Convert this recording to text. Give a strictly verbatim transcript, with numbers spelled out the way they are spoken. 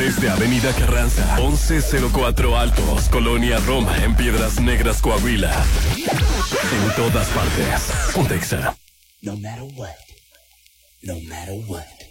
Desde Avenida Carranza, once cero cuatro Altos, Colonia Roma, en Piedras Negras, Coahuila. En todas partes. Pontexa. No matter what. No matter what.